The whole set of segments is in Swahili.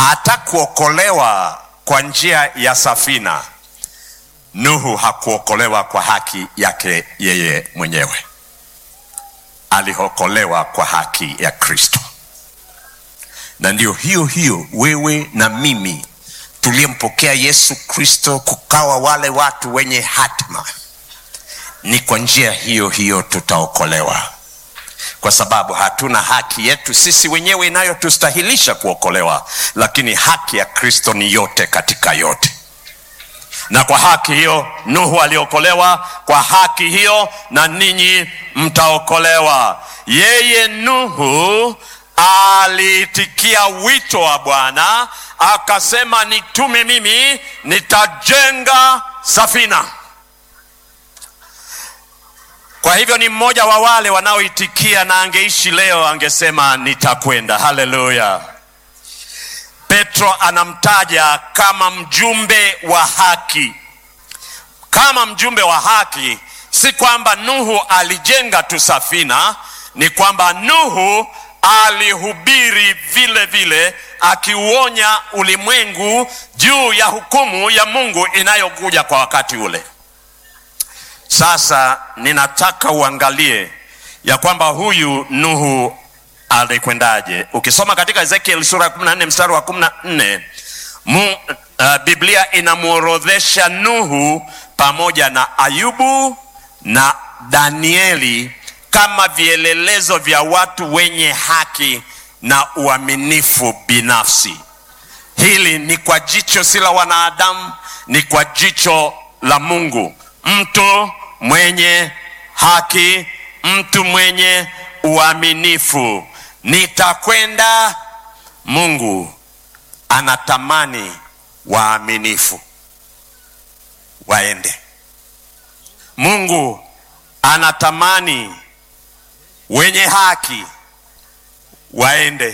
hata kuokolewa kwa njia ya safina, Nuhu hakuokolewa kwa haki yake yeye mwenyewe. Aliokolewa kwa haki ya Kristo. Na ndio hiyo wewe na mimi tuliyempokea Yesu Kristo kukawa wale watu wenye hatima, ni kwa njia hiyo tutaokolewa, kwa sababu hatuna haki yetu sisi wenyewe inayotustahilisha kuokolewa, lakini haki ya Kristo ni yote katika yote. Na kwa haki hiyo Nuhu aliokolewa, kwa haki hiyo na ninyi mtaokolewa. Yeye Nuhu aliitikia wito wa Bwana, akasema nitume mimi, nitajenga safina. Kwa hivyo ni mmoja wa wale wanaoitikia, na angeishi leo angesema nitakwenda. Haleluya. Petro anamtaja kama mjumbe wa haki. Kama mjumbe wa haki, si kwamba Nuhu alijenga tu safina, ni kwamba Nuhu alihubiri vile vile, akiuonya ulimwengu juu ya hukumu ya Mungu inayokuja kwa wakati ule. Sasa ninataka uangalie ya kwamba huyu Nuhu alikwendaje. Ukisoma katika Ezekiel sura 14 mstari wa 14, Biblia inamuorodhesha Nuhu pamoja na Ayubu na Danieli kama vielelezo vya watu wenye haki na uaminifu binafsi. Hili ni kwa jicho si la wanadamu, ni kwa jicho la Mungu. Mtu mwenye haki, mtu mwenye uaminifu. Nitakwenda. Mungu anatamani waaminifu waende. Mungu anatamani wenye haki waende.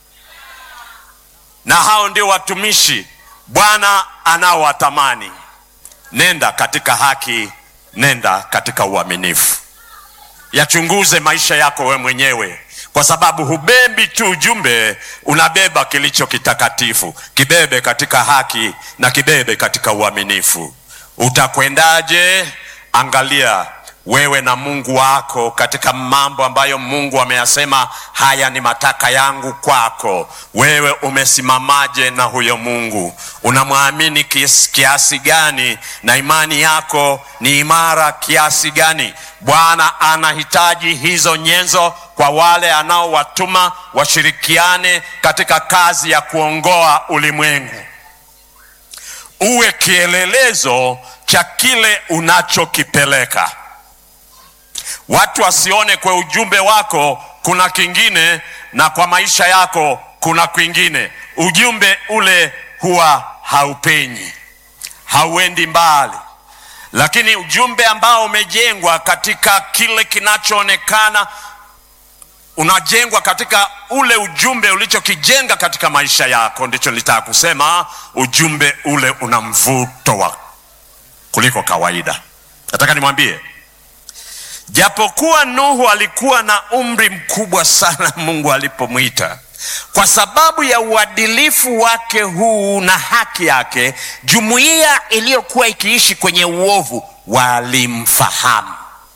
Na hao ndio watumishi Bwana anaowatamani. Nenda katika haki, nenda katika uaminifu. Yachunguze maisha yako we mwenyewe, kwa sababu hubebi tu ujumbe, unabeba kilicho kitakatifu. Kibebe katika haki na kibebe katika uaminifu. Utakwendaje? Angalia wewe na Mungu wako katika mambo ambayo Mungu ameyasema, haya ni mataka yangu kwako. Wewe umesimamaje na huyo Mungu? Unamwamini kiasi gani? Na imani yako ni imara kiasi gani? Bwana anahitaji hizo nyenzo kwa wale anaowatuma washirikiane katika kazi ya kuongoa ulimwengu. Uwe kielelezo cha kile unachokipeleka. Watu wasione kwa ujumbe wako kuna kingine na kwa maisha yako kuna kwingine. Ujumbe ule huwa haupenyi, hauendi mbali. Lakini ujumbe ambao umejengwa katika kile kinachoonekana, unajengwa katika ule ujumbe ulichokijenga katika maisha yako, ndicho nilitaka kusema ujumbe ule una mvuto wa kuliko kawaida. Nataka nimwambie, japokuwa Nuhu alikuwa na umri mkubwa sana Mungu alipomwita, kwa sababu ya uadilifu wake huu na haki yake, jumuiya iliyokuwa ikiishi kwenye uovu walimfahamu.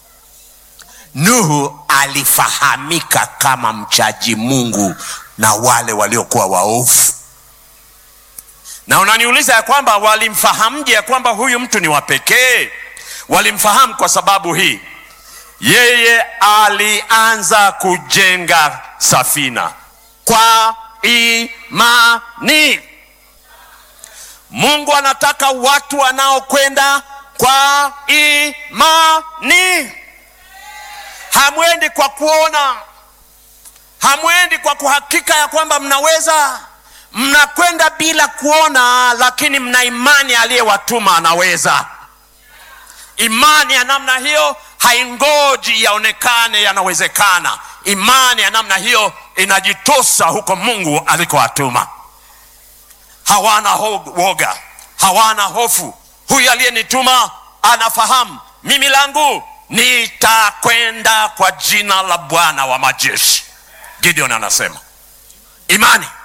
Nuhu alifahamika kama mchaji Mungu na wale waliokuwa waovu. Na unaniuliza ya kwamba walimfahamje ya kwamba huyu mtu ni wa pekee? Walimfahamu kwa sababu hii: yeye alianza kujenga safina kwa imani. Mungu anataka watu wanaokwenda kwa imani. Hamwendi kwa kuona, hamwendi kwa kuhakika ya kwamba mnaweza. Mnakwenda bila kuona, lakini mna imani aliyewatuma anaweza. Imani ya namna hiyo haingoji yaonekane yanawezekana. Imani ya namna hiyo inajitosa huko Mungu alikowatuma. Hawana woga, hawana hofu. Huyu aliyenituma anafahamu mimi langu nitakwenda kwa jina la Bwana wa majeshi. Gideon anasema imani.